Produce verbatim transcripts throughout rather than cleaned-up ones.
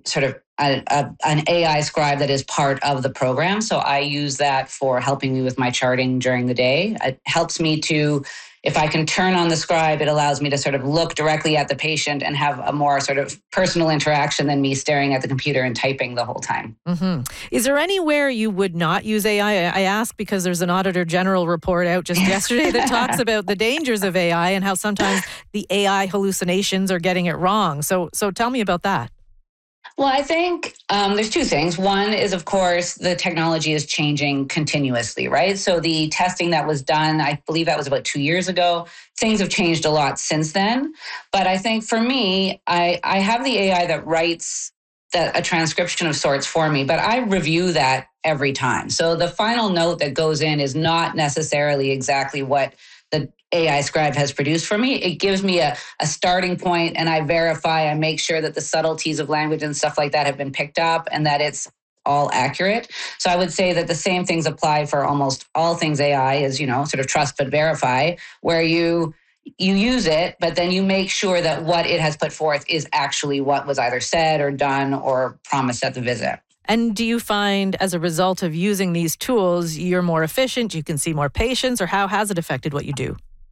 sort of a, a, an A I scribe that is part of the program. So I use that for helping me with my charting during the day. It helps me to, if I can turn on the scribe, it allows me to sort of look directly at the patient and have a more sort of personal interaction than me staring at the computer and typing the whole time. Mm-hmm. Is there anywhere you would not use A I? I ask because there's an Auditor General report out just yesterday that talks about the dangers of A I and how sometimes the A I hallucinations are getting it wrong. So, so tell me about that. Well, I think um, there's two things. One is, of course, the technology is changing continuously, right? So the testing that was done, I believe that was about two years ago. Things have changed a lot since then. But I think for me, I, I have the A I that writes that a transcription of sorts for me, but I review that every time. So the final note that goes in is not necessarily exactly what the A I scribe has produced for me. It gives me a, a starting point, and I verify, I make sure that the subtleties of language and stuff like that have been picked up and that it's all accurate. So I would say that the same things apply for almost all things A I is, you know, sort of trust but verify, where you you use it, but then you make sure that what it has put forth is actually what was either said or done or promised at the visit. And do you find as a result of using these tools, you're more efficient, you can see more patients, or how has it affected what you do?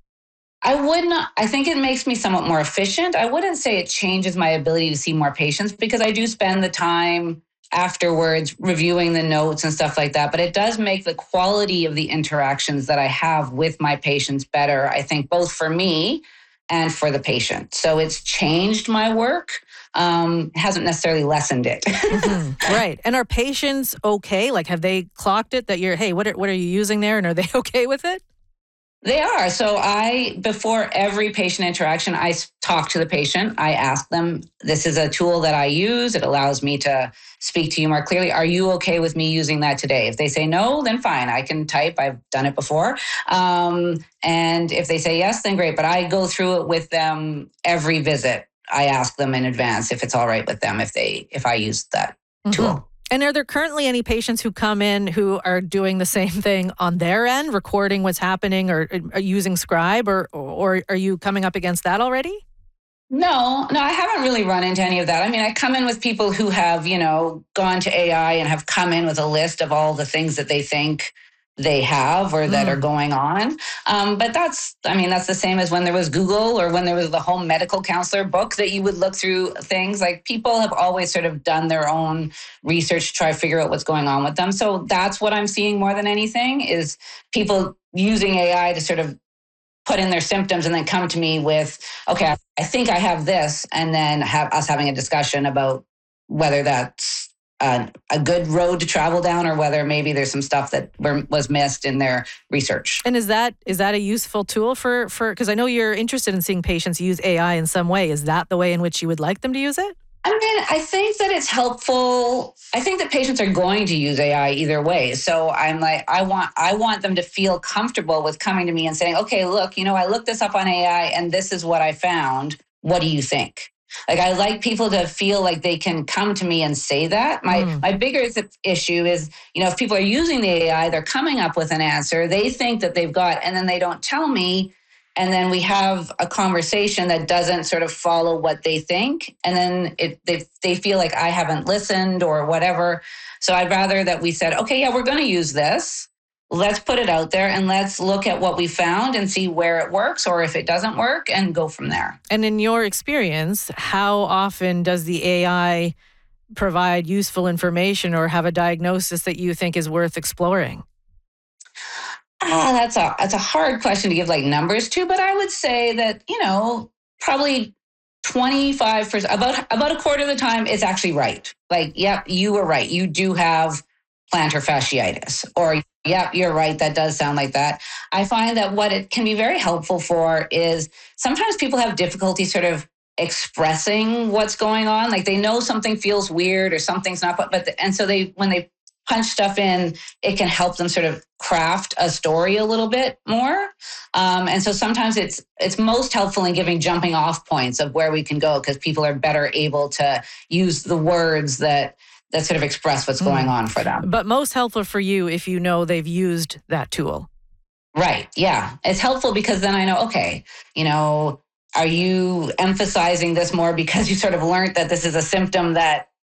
I would not, I think it makes me somewhat more efficient. I wouldn't say it changes my ability to see more patients because I do spend the time afterwards reviewing the notes and stuff like that. But it does make the quality of the interactions that I have with my patients better, I think, both for me and for the patient. So it's changed my work. Um, hasn't necessarily lessened it. Mm-hmm. Right. And are patients okay? Like, have they clocked it that you're, hey, what are, what are you using there? And are they okay with it? They are. So I, before every patient interaction, I talk to the patient. I ask them, this is a tool that I use. It allows me to speak to you more clearly. Are you okay with me using that today? If they say no, then fine. I can type. I've done it before. Um, and if they say yes, then great. But I go through it with them every visit. I ask them in advance if it's all right with them if they if I use that mm-hmm. tool. And are there currently any patients who come in who are doing the same thing on their end, recording what's happening or, or using Scribe, or or are you coming up against that already? No, no, I haven't really run into any of that. I mean, I come in with people who have, you know, gone to A I and have come in with a list of all the things that they think they have or that mm. are going on. Um, but that's, I mean, that's the same as when there was Google or when there was the home medical counselor book that you would look through things. Like, people have always sort of done their own research to try to figure out what's going on with them. So that's what I'm seeing more than anything is people using A I to sort of put in their symptoms and then come to me with, okay, I think I have this, and then have us having a discussion about whether that's Uh, a good road to travel down, or whether maybe there's some stuff that were, was missed in their research. And is that is that a useful tool for, for because I know you're interested in seeing patients use A I in some way. Is that the way in which you would like them to use it? I mean, I think that it's helpful. I think that patients are going to use A I either way. So I'm like, I want I want them to feel comfortable with coming to me and saying, okay, look, you know, I looked this up on A I and this is what I found. What do you think? Like, I like people to feel like they can come to me and say that. My mm. my bigger th- issue is, you know, if people are using the A I, they're coming up with an answer they think that they've got, and then they don't tell me. And then we have a conversation that doesn't sort of follow what they think. And then it, they, they feel like I haven't listened or whatever. So I'd rather that we said, okay, yeah, we're going to use this. Let's put it out there and let's look at what we found and see where it works or if it doesn't work and go from there. And in your experience, how often does the A I provide useful information or have a diagnosis that you think is worth exploring? Ah, that's a that's a hard question to give like numbers to, but I would say that, you know, probably twenty-five percent, about about a quarter of the time, it's actually right. Like, yep, you were right. You do have plantar fasciitis, or yep, you're right. That does sound like that. I find that what it can be very helpful for is sometimes people have difficulty sort of expressing what's going on. Like, they know something feels weird or something's not, but, but the, and so they, when they punch stuff in, it can help them sort of craft a story a little bit more. Um, and so sometimes it's it's most helpful in giving jumping off points of where we can go, because people are better able to use the words that that sort of express what's going on for them. But most helpful for you if you know they've used that tool. Right. Yeah. It's helpful because then I know, okay, you know, are you emphasizing this more because you sort of learned that this is a symptom that